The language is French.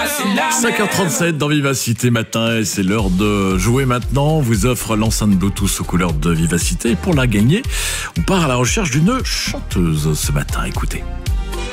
5h37 dans Vivacité Matin et c'est l'heure de jouer maintenant. On vous offre l'enceinte Bluetooth aux couleurs de Vivacité et pour la gagner, on part à la recherche d'une chanteuse ce matin. Écoutez.